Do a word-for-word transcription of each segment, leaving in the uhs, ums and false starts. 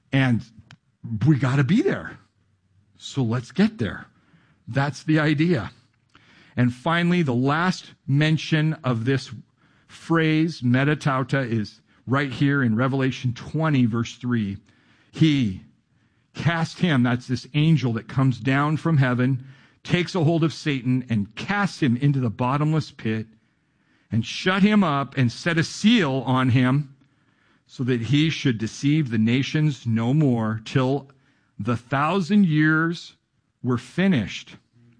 And we got to be there. So let's get there. That's the idea. And finally, the last mention of this phrase, metatauta, is right here in Revelation twenty, verse three. He cast him, that's this angel that comes down from heaven, takes a hold of Satan and casts him into the bottomless pit and shut him up and set a seal on him so that he should deceive the nations no more till the thousand years were finished.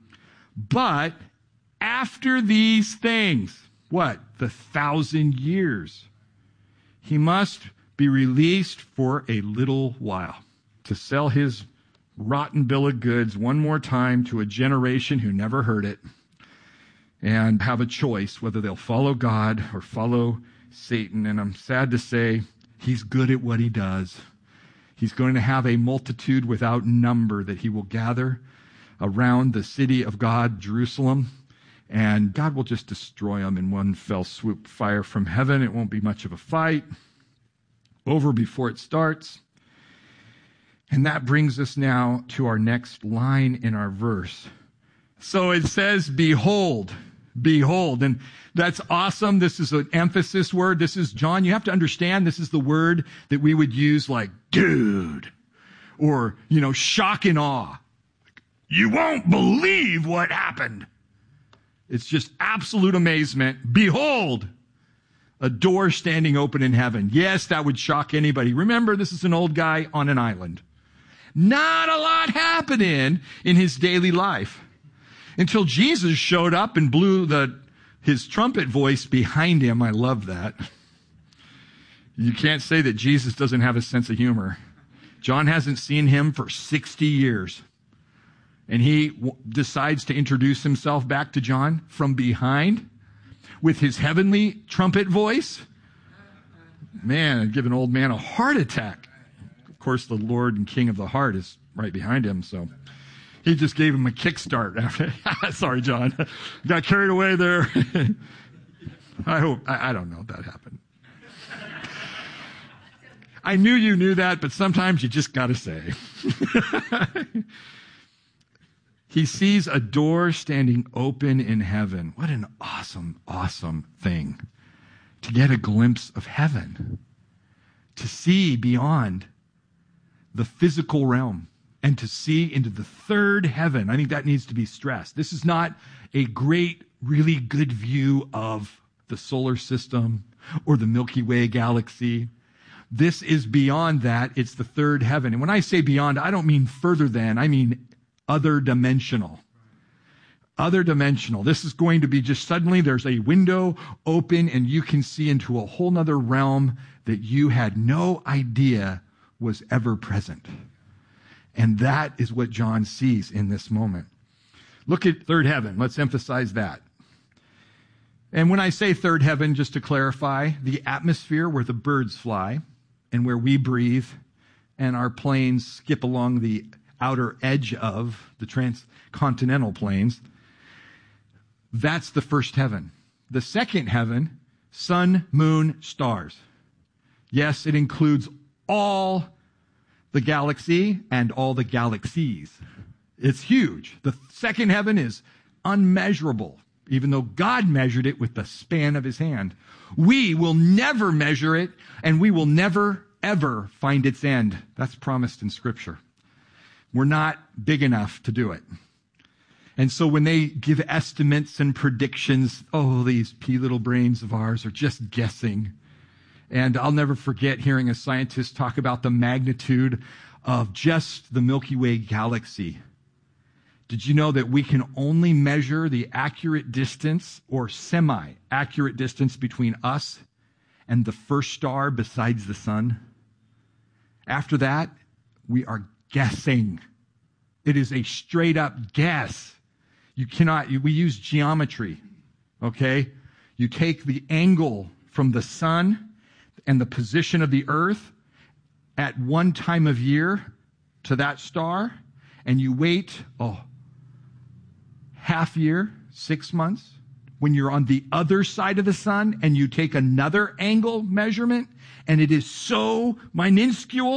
But after these things, what? The thousand years. He must be released for a little while to sell his rotten bill of goods one more time to a generation who never heard it and have a choice whether they'll follow God or follow Satan. And I'm sad to say he's good at what he does. He's going to have a multitude without number that he will gather around the city of God, Jerusalem, and God will just destroy them in one fell swoop. Fire from heaven. It won't be much of a fight. Over before it starts. And that brings us now to our next line in our verse. So it says, behold, behold. And that's awesome. This is an emphasis word. This is, John, you have to understand, this is the word that we would use like, dude, or, you know, shock and awe. You won't believe what happened. It's just absolute amazement. Behold, a door standing open in heaven. Yes, that would shock anybody. Remember, this is an old guy on an island. Not a lot happening in his daily life until Jesus showed up and blew the his trumpet voice behind him. I love that. You can't say that Jesus doesn't have a sense of humor. John hasn't seen him for sixty years. And he w- decides to introduce himself back to John from behind with his heavenly trumpet voice. Man, it'd give an old man a heart attack. Of course, the Lord and King of the heart is right behind him, so he just gave him a kickstart after. Sorry, John. Got carried away there. I hope, I, I don't know if that happened. I knew you knew that, but sometimes you just got to say. He sees a door standing open in heaven. What an awesome, awesome thing. To get a glimpse of heaven. To see beyond the physical realm. And to see into the third heaven. I think that needs to be stressed. This is not a great, really good view of the solar system or the Milky Way galaxy. This is beyond that. It's the third heaven. And when I say beyond, I don't mean further than. I mean other dimensional. Other dimensional. This is going to be just suddenly there's a window open and you can see into a whole nother realm that you had no idea was ever present. And that is what John sees in this moment. Look at third heaven. Let's emphasize that. And when I say third heaven, just to clarify, the atmosphere where the birds fly and where we breathe and our planes skip along the outer edge of the transcontinental planes, that's the first heaven. The second heaven, sun, moon, stars. Yes, it includes all the galaxy and all the galaxies. It's huge. The second heaven is unmeasurable, even though God measured it with the span of his hand. We will never measure it, and we will never, ever find its end. That's promised in Scripture. We're not big enough to do it. And so when they give estimates and predictions, oh, these pea little brains of ours are just guessing. And I'll never forget hearing a scientist talk about the magnitude of just the Milky Way galaxy. Did you know that we can only measure the accurate distance or semi-accurate distance between us and the first star besides the sun? After that, we are guessing. It is a straight up guess. You cannot, we use geometry, okay? You take the angle from the sun and the position of the earth at one time of year to that star, and you wait, oh, half year, six months, when you're on the other side of the sun, and you take another angle measurement, and it is so minuscule